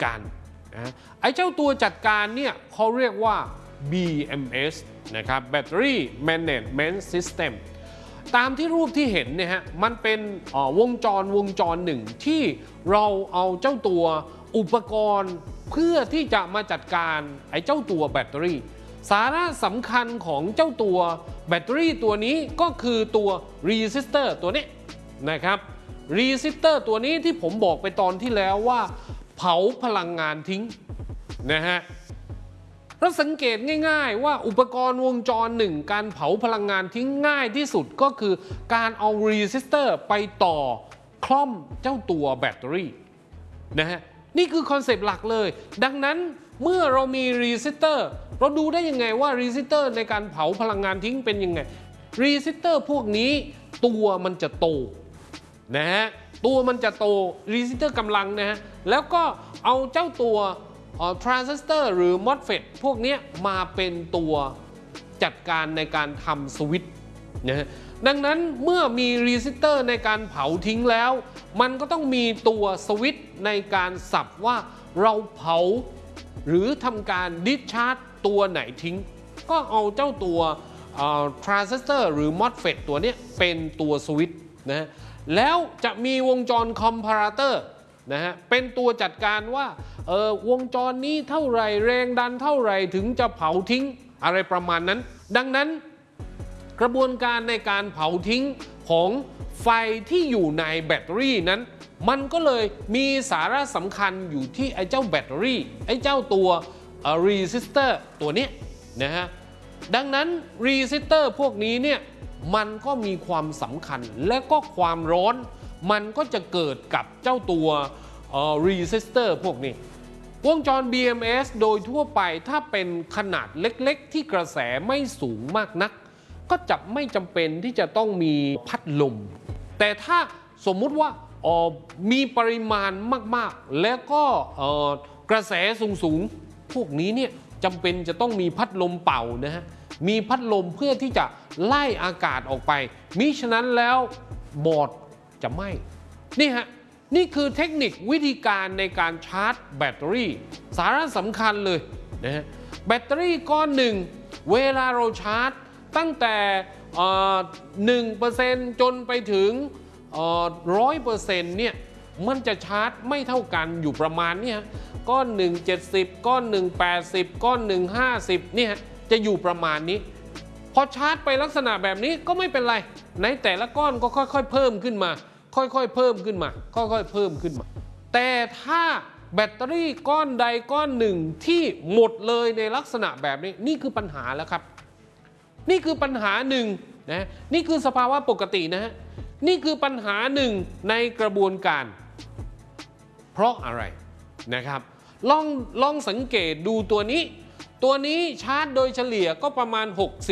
การนะไอ้เจ้าตัวจัดการเนี่ยเขาเรียกว่า BMS นะครับ Battery Management System ตามที่รูปที่เห็นเนี่ยฮะมันเป็นวงจรหนึ่งที่เราเอาเจ้าตัวอุปกรณ์เพื่อที่จะมาจัดการไอ้เจ้าตัวแบตเตอรี่สาระสำคัญของเจ้าตัวแบตเตอรี่ตัวนี้ก็คือตัวรีซิสเตอร์ตัวนี้นะครับรีซิสเตอร์ตัวนี้ที่ผมบอกไปตอนที่แล้วว่าเผาพลังงานทิ้งนะฮะเราสังเกตง่ายๆว่าอุปกรณ์วงจรหนึ่งการเผาพลังงานทิ้งง่ายที่สุดก็คือการเอารีซิสเตอร์ไปต่อคล่อมเจ้าตัวแบตเตอรี่นะฮะนี่คือคอนเซปต์หลักเลยดังนั้นเมื่อเรามีรีซิสเตอร์เราดูได้ยังไงว่ารีซิสเตอร์ในการเผาพลังงานทิ้งเป็นยังไงรีซิสเตอร์พวกนี้ตัวมันจะโตนะฮะตัวมันจะโตรีซิสเตอร์กำลังนะฮะแล้วก็เอาเจ้าตัวทรานซิสเตอร์หรือ MOSFET พวกนี้มาเป็นตัวจัดการในการทำสวิตช์นะฮะดังนั้นเมื่อมีรีซิสเตอร์ในการเผาทิ้งแล้วมันก็ต้องมีตัวสวิตช์ในการสับว่าเราเผาหรือทำการดิสชาร์จตัวไหนทิ้งก็เอาเจ้าตัวทรานซิสเตอร์หรือ MOSFET ตัวนี้เป็นตัวสวิตช์นะฮะแล้วจะมีวงจรคอมพาราเตอร์นะฮะเป็นตัวจัดการว่าวงจรนี้เท่าไหร่แรงดันเท่าไหร่ถึงจะเผาทิ้งอะไรประมาณนั้นดังนั้นกระบวนการในการเผาทิ้งของไฟที่อยู่ในแบตเตอรี่นั้นมันก็เลยมีสาระสำคัญอยู่ที่ไอ้เจ้าแบตเตอรี่ไอ้เจ้าตัวรีซิสเตอร์ตัวนี้นะฮะดังนั้นรีซิสเตอร์พวกนี้เนี่ยมันก็มีความสำคัญและก็ความร้อนมันก็จะเกิดกับเจ้าตัวรีซิสเตอร์พวกนี้วงจร BMS โดยทั่วไปถ้าเป็นขนาดเล็กๆที่กระแสไม่สูงมากนักก็จะไม่จำเป็นที่จะต้องมีพัดลมแต่ถ้าสมมุติว่ามีปริมาณมากๆแล้วก็กระแสสูงๆพวกนี้เนี่ยจำเป็นจะต้องมีพัดลมเป่านะฮะมีพัดลมเพื่อที่จะไล่อากาศออกไปมิฉะนั้นแล้วบอร์ดจะไหม้นี่ฮะนี่คือเทคนิควิธีการในการชาร์จแบตเตอรี่สาระสำคัญเลยนะฮะแบตเตอรี่ก้อนหนึ่งเวลาเราชาร์จตั้งแต่1% จนไปถึง100%เนี่ยมันจะชาร์จไม่เท่ากันอยู่ประมาณนี้ก้อน1 70ก้อน1 80ก้อน1 50เนี่ยจะอยู่ประมาณนี้พอชาร์จไปลักษณะแบบนี้ก็ไม่เป็นไรในแต่ละก้อนก็ค่อยๆเพิ่มขึ้นมาค่อยๆเพิ่มขึ้นมาค่อยๆเพิ่มขึ้นมาแต่ถ้าแบตเตอรี่ก้อนใดก้อนหนึ่งที่หมดเลยในลักษณะแบบนี้นี่คือปัญหาแล้วครับนี่คือปัญหาหนึ่งนะนี่คือสภาวะปกตินะฮะนี่คือปัญหาหนึ่งในกระบวนการเพราะอะไรนะครับลองสังเกตดูตัวนี้ชาร์จโดยเฉลี่ยก็ประมาณ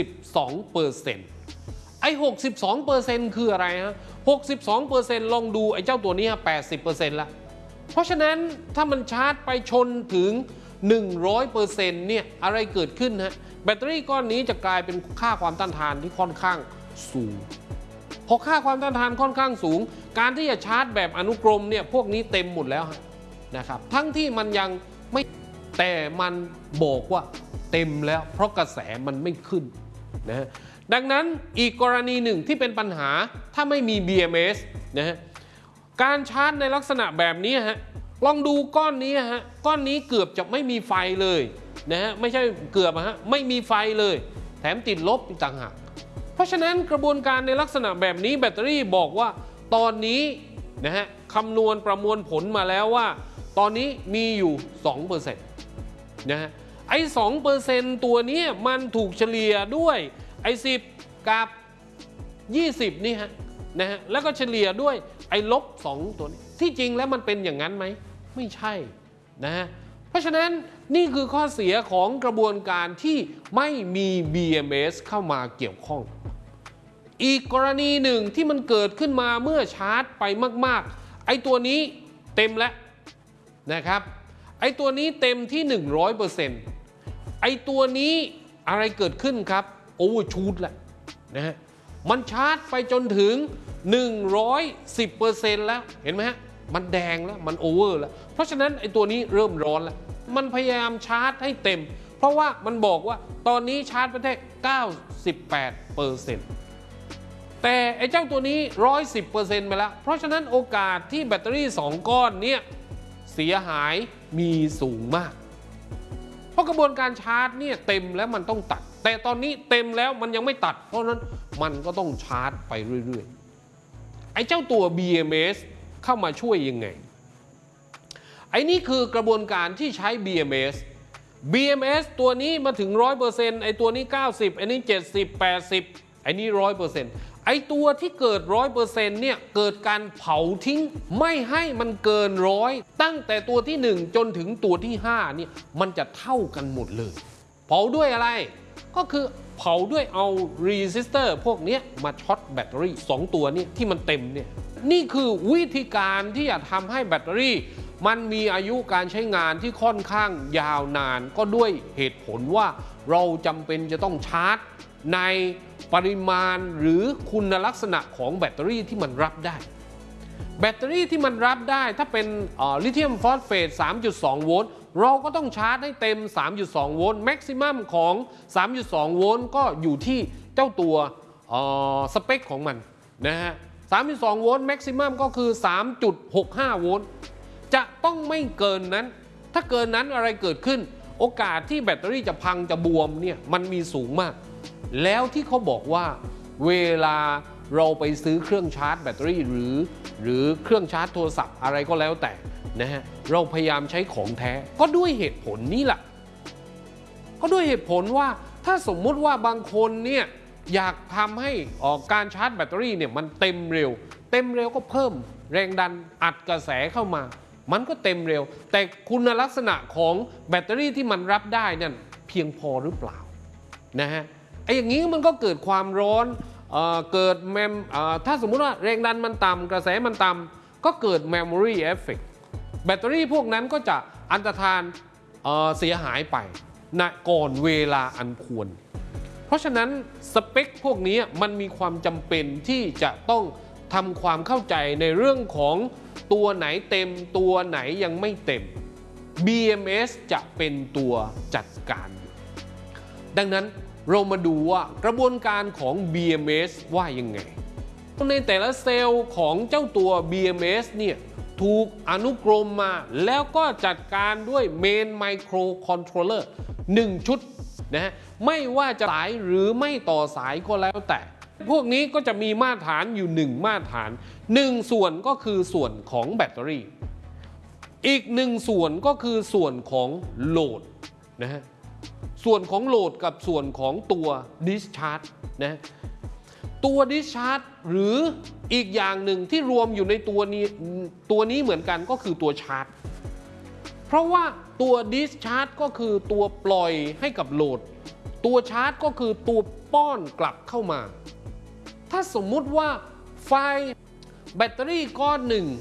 62%ไอ้ 62% คืออะไรฮะ 62% ลองดูไอ้เจ้าตัวนี้ 80% ละเพราะฉะนั้นถ้ามันชาร์จไปชนถึง 100% เนี่ยอะไรเกิดขึ้นฮะแบตเตอรี่ก้อนนี้จะกลายเป็นค่าความต้านทานที่ค่อนข้างสูงพอค่าความต้านทานค่อนข้างสูงการที่จะชาร์จแบบอนุกรมเนี่ยพวกนี้เต็มหมดแล้วนะครับทั้งที่มันยังไม่แต่มันบอกว่าเต็มแล้วเพราะกระแสมันไม่ขึ้นนะดังนั้นอีกกรณีหนึ่งที่เป็นปัญหาถ้าไม่มี BMS นะฮะการชาร์จในลักษณะแบบนี้ฮะลองดูก้อนนี้ฮะก้อนนี้เกือบจะไม่มีไฟเลยนะฮะไม่ใช่เกือบฮะไม่มีไฟเลยแถมติดลบอีกต่างหากเพราะฉะนั้นกระบวนการในลักษณะแบบนี้แบตเตอรี่บอกว่าตอนนี้นะฮะคำนวณประมวลผลมาแล้วว่าตอนนี้มีอยู่ 2% นะฮะไอ้ 2% ตัวนี้มันถูกเฉลี่ยด้วยไอ้10กับ20นี่ฮะนะฮะแล้วก็เฉลี่ยด้วยไอ้ลบ2ตัวนี้ที่จริงแล้วมันเป็นอย่างนั้นไหมไม่ใช่นะฮะเพราะฉะนั้นนี่คือข้อเสียของกระบวนการที่ไม่มี BMS เข้ามาเกี่ยวข้องอีกกรณีหนึ่งที่มันเกิดขึ้นมาเมื่อชาร์จไปมากๆไอ้ตัวนี้เต็มแล้วนะครับไอ้ตัวนี้เต็มที่ 100% ไอ้ตัวนี้อะไรเกิดขึ้นครับโอเวอร์ชูตแล้วนะฮะมันชาร์จไปจนถึง 110% แล้วเห็นไหมฮะมันแดงแล้วมันโอเวอร์แล้วเพราะฉะนั้นไอ้ตัวนี้เริ่มร้อนแล้วมันพยายามชาร์จให้เต็มเพราะว่ามันบอกว่าตอนนี้ชาร์จไปได้98%แต่ไอ้เจ้าตัวนี้110%ไปแล้วเพราะฉะนั้นโอกาสที่แบตเตอรี่2ก้อนเนี่ยเสียหายมีสูงมากเพราะกระบวนการชาร์จเนี่ยเต็มแล้วมันต้องตัดแต่ตอนนี้เต็มแล้วมันยังไม่ตัดเพราะฉะนั้นมันก็ต้องชาร์จไปเรื่อยๆไอ้เจ้าตัว BMS เข้ามาช่วยยังไงไอ้นี่คือกระบวนการที่ใช้ BMS ตัวนี้มาถึง 100% ไอ้ตัวนี้90ไอ้นี้70 80ไอ้นี้ 100%ไอ้ตัวที่เกิด 100% เนี่ยเกิดการเผาทิ้งไม่ให้มันเกิน100ตั้งแต่ตัวที่1จนถึงตัวที่5เนี่ยมันจะเท่ากันหมดเลยเผาด้วยอะไรก็คือเผาด้วยเอารีซิสเตอร์พวกนี้มาช็อตแบตเตอรี่2ตัวนี้ที่มันเต็มเนี่ยนี่คือวิธีการที่จะทำให้แบตเตอรี่มันมีอายุการใช้งานที่ค่อนข้างยาวนานก็ด้วยเหตุผลว่าเราจำเป็นจะต้องชาร์จในปริมาณหรือคุณลักษณะของแบตเตอรี่ที่มันรับได้แบตเตอรี่ที่มันรับได้ถ้าเป็นลิเธียมฟอสเฟต 3.2 โวลต์เราก็ต้องชาร์จให้เต็ม 3.2 โวลต์แม็กซิมัมของ 3.2 โวลต์ก็อยู่ที่เจ้าตัวสเปคของมันนะฮะ 3.2 โวลต์แม็กซิมัมก็คือ 3.65 โวลต์จะต้องไม่เกินนั้นถ้าเกินนั้นอะไรเกิดขึ้นโอกาสที่แบตเตอรี่จะพังจะบวมเนี่ยมันมีสูงมากแล้วที่เขาบอกว่าเวลาเราไปซื้อเครื่องชาร์จแบตเตอรี่หรือเครื่องชาร์จโทรศัพท์อะไรก็แล้วแต่นะฮะเราพยายามใช้ของแท้ก็ด้วยเหตุผลนี้แหละก็ด้วยเหตุผลว่าถ้าสมมุติว่าบางคนเนี่ยอยากทำให้การชาร์จแบตเตอรี่เนี่ยมันเต็มเร็วก็เพิ่มแรงดันอัดกระแสเข้ามามันก็เต็มเร็วแต่คุณลักษณะของแบตเตอรี่ที่มันรับได้นั่นเพียงพอหรือเปล่านะฮะไอ้อย่างนี้มันก็เกิดความร้อนเกิดถ้าสมมุติว่าแรงดันมันต่ำกระแสมันต่ำก็เกิด memory effect แบตเตอรี่พวกนั้นก็จะอันตรธานเสียหายไปณก่อนเวลาอันควรเพราะฉะนั้นสเปคพวกนี้มันมีความจำเป็นที่จะต้องทำความเข้าใจในเรื่องของตัวไหนเต็มตัวไหนยังไม่เต็ม BMS จะเป็นตัวจัดการดังนั้นเรามาดูว่ากระบวนการของ BMS ว่ายังไงในแต่ละเซลล์ของเจ้าตัว BMS เนี่ยถูกอนุกรมมาแล้วก็จัดการด้วยเมนไมโครคอนโทรลเลอร์1ชุดนะฮะไม่ว่าจะสายหรือไม่ต่อสายก็แล้วแต่พวกนี้ก็จะมีมาตรฐานอยู่1มาตรฐาน1ส่วนก็คือส่วนของแบตเตอรี่อีก1ส่วนก็คือส่วนของโหลดนะฮะส่วนของโหลดกับส่วนของตัว discharge นะตัว discharge หรืออีกอย่างหนึ่งที่รวมอยู่ในตัวนี้เหมือนกันก็คือตัวชาร์จเพราะว่าตัว discharge ก็คือตัวปล่อยให้กับโหลดตัวชาร์จก็คือตัวป้อนกลับเข้ามาถ้าสมมุติว่าไฟแบตเตอรี่ก้อนหนึ่ง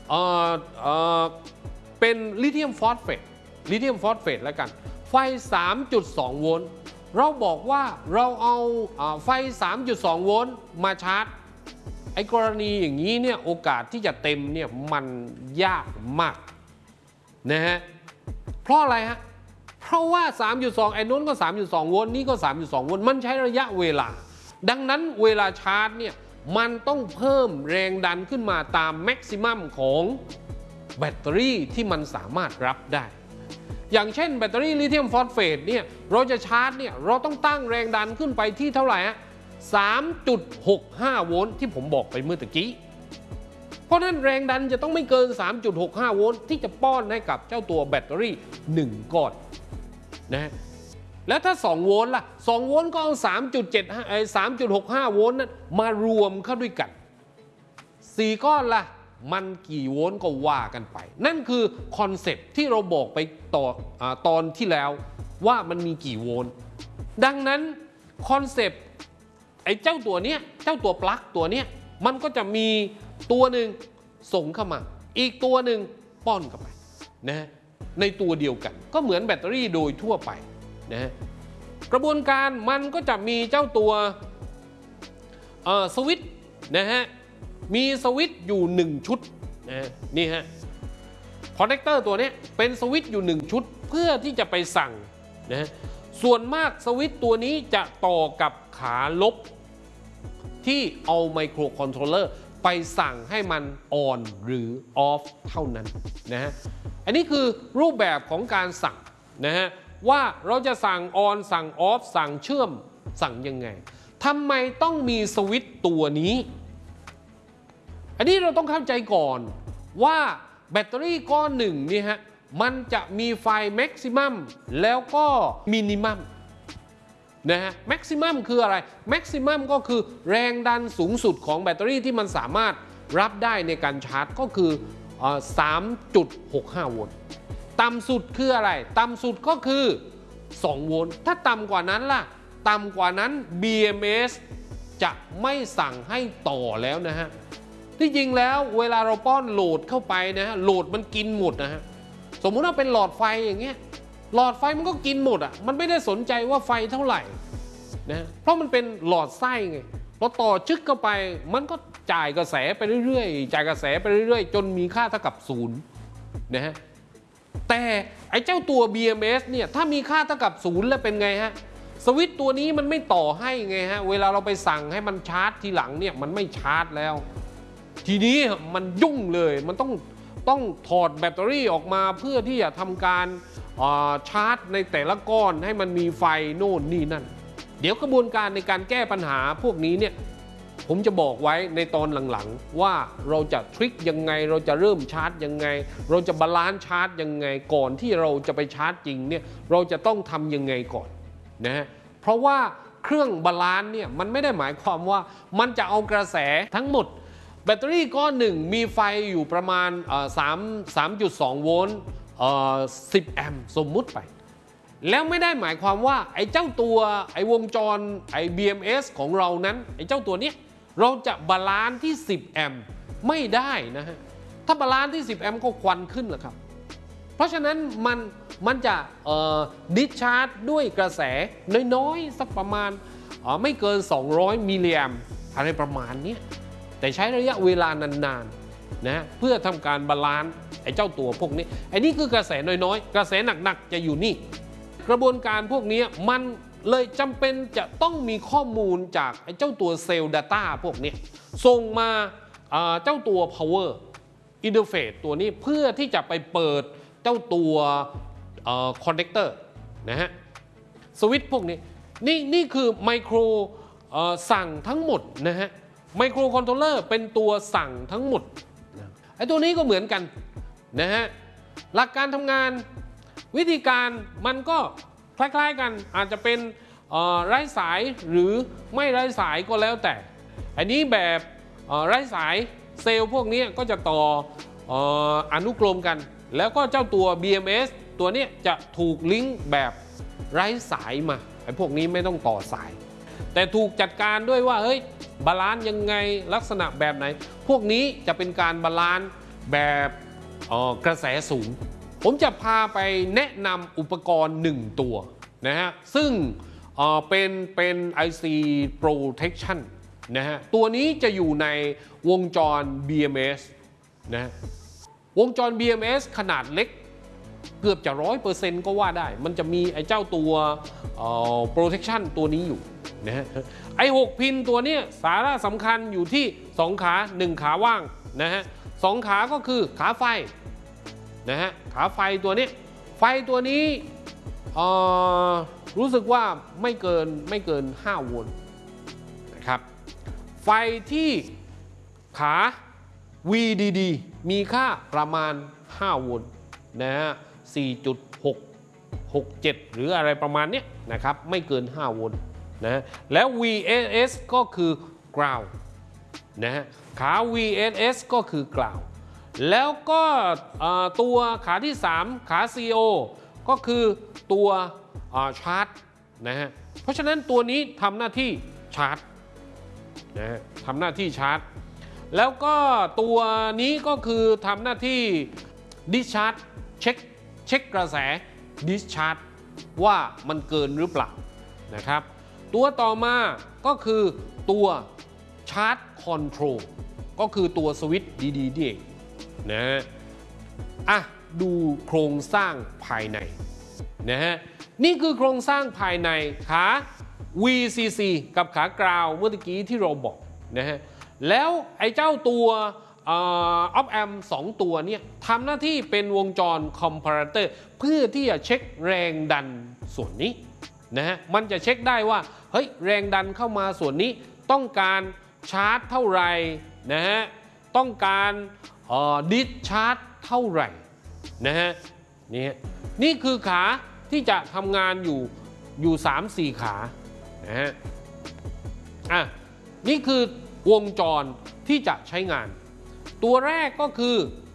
เป็นลิเธียมฟอสเฟตแล้วกันไฟ 3.2 โวลต์เราบอกว่าเราเอาไฟ 3.2 โวลต์มาชาร์จไอ้กรณีอย่างนี้เนี่ยโอกาสที่จะเต็มเนี่ยมันยากมากนะฮะเพราะอะไรฮะเพราะว่า 3.2 ไอ้นู้นก็ 3.2 โวลต์นี่ก็ 3.2 โวลต์มันใช้ระยะเวลาดังนั้นเวลาชาร์จเนี่ยมันต้องเพิ่มแรงดันขึ้นมาตามแม็กซิมัมของแบตเตอรี่ที่มันสามารถรับได้อย่างเช่นแบตเตอรี่ลิเธียมฟอสเฟตเนี่ยเราจะชาร์จเนี่ยเราต้องตั้งแรงดันขึ้นไปที่เท่าไหร่ฮะ 3.65 โวลต์ที่ผมบอกไปเมื่อตะกี้เพราะนั้นแรงดันจะต้องไม่เกิน 3.65 โวลต์ที่จะป้อนให้กับเจ้าตัวแบตเตอรี่1ก้อนนะแล้วถ้า2โวลต์ล่ะ2โวลต์ก็เอา 3.65 โวลต์นั้นมารวมเข้าด้วยกัน4ก้อนล่ะมันกี่โวลต์ก็ว่ากันไปนั่นคือคอนเซ็ปต์ที่เราบอกไปตอนที่แล้วว่ามันมีกี่โวลต์ดังนั้นคอนเซ็ปต์ไอ้เจ้าตัวเนี้ยเจ้าตัวปลั๊กตัวเนี้ยมันก็จะมีตัวหนึ่งส่งเข้ามาอีกตัวหนึ่งป้อนเข้าไปนะในตัวเดียวกันก็เหมือนแบตเตอรี่โดยทั่วไปนะกระบวนการมันก็จะมีเจ้าตัวสวิตช์นะฮะมีสวิตช์อยู่1ชุดนี่ฮะคอนเนคเตอร์ตัวนี้เป็นสวิตช์อยู่1ชุดเพื่อที่จะไปสั่งนะส่วนมากสวิตช์ตัวนี้จะต่อกับขาลบที่เอาไมโครคอนโทรลเลอร์ไปสั่งให้มัน on หรือ off เท่านั้นนะฮะอันนี้คือรูปแบบของการสั่งนะฮะว่าเราจะสั่ง on สั่ง off สั่งเชื่อมสั่งยังไงทำไมต้องมีสวิตช์ตัวนี้อันนี้เราต้องเข้าใจก่อนว่าแบตเตอรี่ก้อนหนึ่งนี่ฮะมันจะมีไฟแม็กซิมัมแล้วก็มินิมัมนะฮะแม็กซิมัมคืออะไรแม็กซิมัมก็คือแรงดันสูงสุดของแบตเตอรี่ที่มันสามารถรับได้ในการชาร์จก็คือ 3.65 โวลต์ต่ำสุดคืออะไรต่ำสุดก็คือ2 โวลต์ถ้าต่ำกว่านั้นล่ะต่ำกว่านั้น BMS จะไม่สั่งให้ต่อแล้วนะฮะที่จริงแล้วเวลาเราป้อนโหลดเข้าไปนะฮะโหลดมันกินหมดนะฮะสมมุติว่าเป็นหลอดไฟอย่างเงี้ยหลอดไฟมันก็กินหมดอ่ะมันไม่ได้สนใจว่าไฟเท่าไหร่นะเพราะมันเป็นหลอดไส้ไงพอต่อชึกเข้าไปมันก็จ่ายกระแสไปเรื่อยๆจ่ายกระแสไปเรื่อยๆจนมีค่าเท่ากับ0นะฮะแต่ไอ้เจ้าตัว BMS เนี่ยถ้ามีค่าเท่ากับ0แล้วเป็นไงฮะสวิตช์ตัวนี้มันไม่ต่อให้ไงฮะเวลาเราไปสั่งให้มันชาร์จทีหลังเนี่ยมันไม่ชาร์จแล้วทีนี้มันยุ่งเลยมันต้องถอดแบตเตอรี่ออกมาเพื่อที่จะทำการชาร์จในแต่ละก้อนให้มันมีไฟโน่นนี่นั่นเดี๋ยวกระบวนการในการแก้ปัญหาพวกนี้เนี่ยผมจะบอกไว้ในตอนหลังๆว่าเราจะทริคยังไงเราจะเริ่มชาร์จยังไงเราจะบาลานซ์ชาร์จยังไงก่อนที่เราจะไปชาร์จจริงเนี่ยเราจะต้องทำยังไงก่อนนะฮะเพราะว่าเครื่องบาลานซ์เนี่ยมันไม่ได้หมายความว่ามันจะเอากระแสทั้งหมดแบตเตอรี่ก้อนหนึ่งมีไฟอยู่ประมาณ3.2 โวลต์10 แอมป์สมมุติไปแล้วไม่ได้หมายความว่าไอ้เจ้าตัวไอ้วงจรไอ้ BMS ของเรานั้นไอ้เจ้าตัวนี้เราจะบาลานซ์ที่10 แอมป์ไม่ได้นะฮะถ้าบาลานซ์ที่10 แอมป์ก็ควันขึ้นแหละครับเพราะฉะนั้นมันจะดิสชาร์จด้วยกระแสน้อยๆสักประมาณไม่เกิน200 มิลลิแอมป์อะไรประมาณนี้แต่ใช้ระยะเวลานานๆนะเพื่อทำการบาลานซ์ไอ้เจ้าตัวพวกนี้ไอ้นี่คือกระแสน้อยๆกระแสหนักๆจะอยู่นี่กระบวนการพวกนี้มันเลยจำเป็นจะต้องมีข้อมูลจากไอ้เจ้าตัวเซลล์ Data พวกนี้ส่งมาเจ้าตัว Power Interface ตัวนี้เพื่อที่จะไปเปิดเจ้าตัวคอนเนคเตอร์นะฮะสวิตช์พวกนี้นี่คือไมโครสั่งทั้งหมดนะฮะไมโครคอนโทรลเลอร์เป็นตัวสั่งทั้งหมดไอ้ตัวนี้ก็เหมือนกันนะฮะหลักการทำงานวิธีการมันก็คล้ายๆกันอาจจะเป็นไร้สายหรือไม่ไร้สายก็แล้วแต่อันนี้แบบไร้สายเซลล์พวกนี้ก็จะต่ออนุกรมกันแล้วก็เจ้าตัว BMS ตัวนี้จะถูกลิงก์แบบไร้สายมาไอ้พวกนี้ไม่ต้องต่อสายแต่ถูกจัดการด้วยว่าเฮ้ยบาลานซ์ยังไงลักษณะแบบไหนพวกนี้จะเป็นการบาลานซ์แบบกระแสสูงผมจะพาไปแนะนำอุปกรณ์1ตัวนะฮะซึ่งเป็น IC Protection นะฮะตัวนี้จะอยู่ในวงจร BMS นะวงจร BMS ขนาดเล็กเกือบจะ 100% ก็ว่าได้มันจะมีไอ้เจ้าตัวprotection ตัวนี้อยู่นะฮะไอ้6พินตัวนี้สาระสำคัญอยู่ที่2ขา1ขาว่างนะฮะ2ขาก็คือขาไฟนะฮะขาไฟตัวนี้ไฟตัวนี้รู้สึกว่าไม่เกิน5 โวลต์นะครับไฟที่ขา VDD มีค่าประมาณ5 โวลต์นะฮะ 4.667 หรืออะไรประมาณนี้นะครับไม่เกิน5 โวลต์นะแล้ว VSS ก็คือ ground นะฮะขา VSS ก็คือ ground แล้วก็ตัวขาที่3ขา CO ก็คือตัวชาร์จนะฮะเพราะฉะนั้นตัวนี้ทำหน้าที่ชาร์จนะฮะทำหน้าที่ชาร์จแล้วก็ตัวนี้ก็คือทำหน้าที่ดิสชาร์จเช็คกระแสดิสชาร์จว่ามันเกินหรือเปล่านะครับตัวต่อมาก็คือตัวชาร์จคอนโทรลก็คือตัวสวิตช์ดีๆนี่เองนะฮะดูโครงสร้างภายในนะฮะนี่คือโครงสร้างภายในขา VCC กับขากราวเมื่อกี้ที่เราบอกนะฮะแล้วไอ้เจ้าตัวop amp 2 ตัวเนี่ยทำหน้าที่เป็นวงจรคอมพาราเตอร์เพื่อที่จะเช็คแรงดันส่วนนี้นะฮะมันจะเช็คได้ว่าเฮ้ยแรงดันเข้ามาส่วนนี้ต้องการชาร์จเท่าไหร่นะฮะต้องการดิสชาร์จเท่าไหร่นะฮะนี่คือขาที่จะทำงานอยู่ 3-4 ขานะฮะนี่คือวงจรที่จะใช้งานตัวแรกก็คือ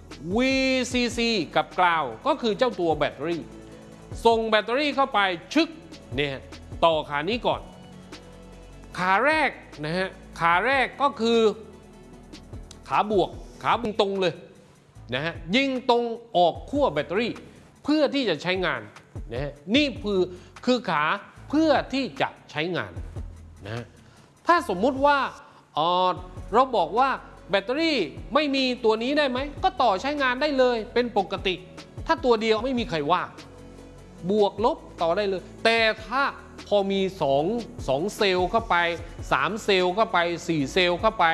VCC กับกราวก็คือเจ้าตัวแบตเตอรี่ส่งแบตเตอรี่เข้าไปชึกเนี่ยต่อขานี้ก่อนขาแรกนะฮะขาแรกก็คือขาบวกขายิงตรงเลยนะฮะยิงตรงออกขั้วแบตเตอรี่เพื่อที่จะใช้งานนะฮะนี่คือขาเพื่อที่จะใช้งานนะถ้าสมมุติว่าเราบอกว่าแบตเตอรี่ไม่มีตัวนี้ได้ไหมก็ต่อใช้งานได้เลยเป็นปกติถ้าตัวเดียวไม่มีใครว่าบวกลบต่อได้เลยแต่ถ้าพอมี2เซลล์เข้าไป3เซลล์เข้าไป4เซลล์เข้าไป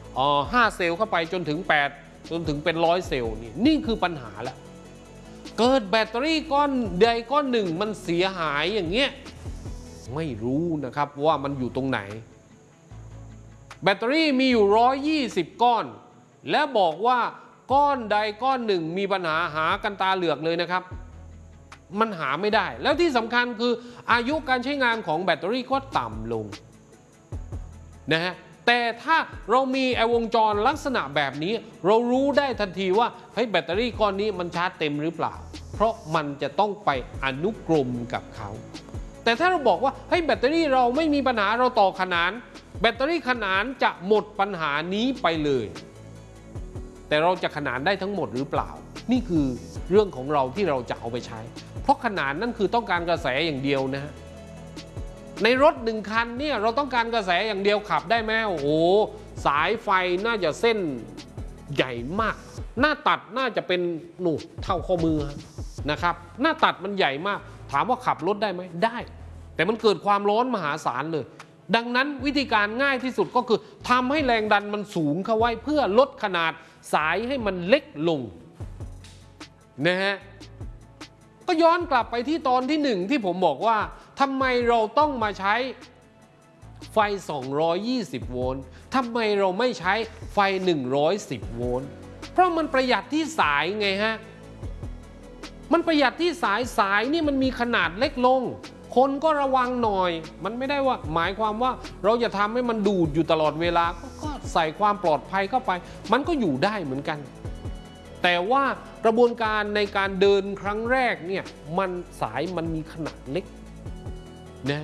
5เซลล์เข้าไปจนถึง8จนถึงเป็น100เซลล์นี่คือปัญหาแล้วเกิดแบตเตอรี่ก้อนใดก้อนหนึ่งมันเสียหายอย่างเงี้ยไม่รู้นะครับว่ามันอยู่ตรงไหนแบตเตอรี่มีอยู่120ก้อนและบอกว่าก้อนใดก้อนหนึ่งมีปัญหาหากันตาเหลือกเลยนะครับมันหาไม่ได้แล้วที่สำคัญคืออายุการใช้งานของแบตเตอรี่ก็ต่ำลงนะฮะแต่ถ้าเรามีวงจรลักษณะแบบนี้เรารู้ได้ทันทีว่าเฮ้ยแบตเตอรี่ก้อนนี้มันชาร์จเต็มหรือเปล่าเพราะมันจะต้องไปอนุกรมกับเขาแต่ถ้าเราบอกว่าเฮ้ยแบตเตอรี่เราไม่มีปัญหาเราต่อขนานแบตเตอรี่ขนานจะหมดปัญหานี้ไปเลยแต่เราจะขนานได้ทั้งหมดหรือเปล่านี่คือเรื่องของเราที่เราจะเอาไปใช้เพราะขนานนั่นคือต้องการกระแสอย่างเดียวนะฮะในรถ1คันเนี่ยเราต้องการกระแสอย่างเดียวขับได้ไหมโอ้โหสายไฟน่าจะเส้นใหญ่มากหน้าตัดน่าจะเป็นเท่าข้อมือนะครับหน้าตัดมันใหญ่มากถามว่าขับรถได้ไหมได้แต่มันเกิดความร้อนมหาศาลเลยดังนั้นวิธีการง่ายที่สุดก็คือทำให้แรงดันมันสูงเข้าไว้เพื่อลดขนาดสายให้มันเล็กลงนะฮะก็ย้อนกลับไปที่ตอนที่1ที่ผมบอกว่าทำไมเราต้องมาใช้ไฟ220โวลต์ทำไมเราไม่ใช้ไฟ110โวลต์เพราะมันประหยัดที่สายไงฮะมันประหยัดที่สายนี่มันมีขนาดเล็กลงคนก็ระวังหน่อยมันไม่ได้ว่าหมายความว่าเราจะทำให้มันดูดอยู่ตลอดเวลาก็ใส่ความปลอดภัยเข้าไปมันก็อยู่ได้เหมือนกันแต่ว่ากระบวนการในการเดินครั้งแรกเนี่ยสายมันมีขนาดเล็กนะ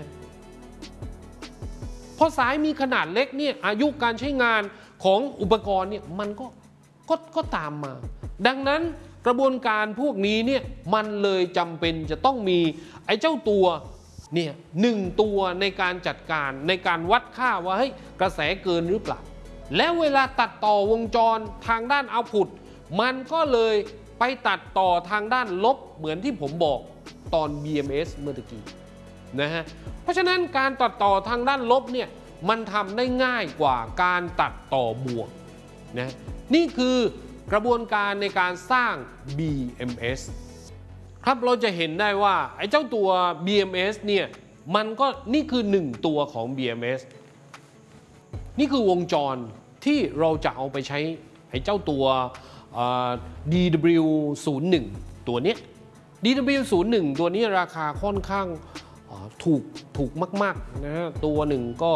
พอสายมีขนาดเล็กเนี่ยอายุการใช้งานของอุปกรณ์เนี่ยมันก็ตามมาดังนั้นกระบวนการพวกนี้เนี่ยมันเลยจำเป็นจะต้องมีไอ้เจ้าตัวเนี่ย1ตัวในการจัดการในการวัดค่าว่าเฮ้ยกระแสเกินหรือเปล่าแล้วเวลาตัดต่อวงจรทางด้านเอาท์พุตมันก็เลยไปตัดต่อทางด้านลบเหมือนที่ผมบอกตอน BMS เมื่อกี้นะฮะเพราะฉะนั้นการตัดต่อทางด้านลบเนี่ยมันทำได้ง่ายกว่าการตัดต่อบวกนะนี่คือกระบวนการในการสร้าง BMS ครับเราจะเห็นได้ว่าไอ้เจ้าตัว BMS เนี่ยมันก็นี่คือ1ตัวของ BMS นี่คือวงจรที่เราจะเอาไปใช้ไอ้เจ้าตัวDW01 ตัวนี้ DW01 ตัวนี้ราคาค่อนข้างถูกมากๆนะฮะตัวหนึ่งก็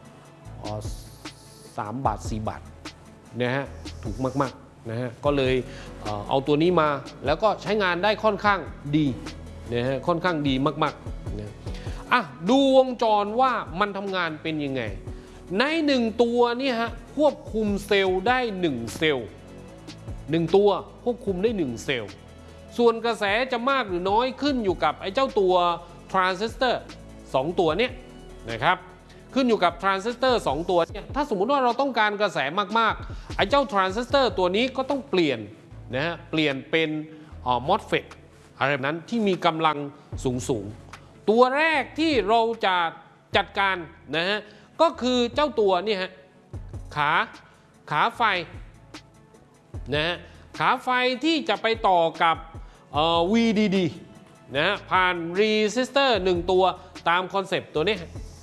3 บาท 4 บาทนะฮะถูกมากๆนะฮะก็เลยเอาตัวนี้มาแล้วก็ใช้งานได้ค่อนข้างดีนะฮะค่อนข้างดีมากๆนะดูวงจรว่ามันทำงานเป็นยังไงใน1ตัวนี่ฮะควบคุมเซลล์ได้1เซลล์1ตัวควบคุมได้1เซลล์ส่วนกระแสจะมากหรือน้อยขึ้นอยู่กับไอ้เจ้าตัวทรานซิสเตอร์2ตัวนี้นะครับขึ้นอยู่กับทรานซิสเตอร์2ตัวเนี่ยถ้าสมมุติว่าเราต้องการกระแสมากๆไอ้เจ้าทรานซิสเตอร์ตัวนี้ก็ต้องเปลี่ยนนะฮะเปลี่ยนเป็นMOSFET อะไรแบบนั้นที่มีกำลังสูงตัวแรกที่เราจะจัดการนะฮะก็คือเจ้าตัวนี่ฮะขาไฟนะฮะขาไฟที่จะไปต่อกับVDD นะฮะผ่านรีสิสเตอร์1ตัวตามคอนเซปต์ตัวนี้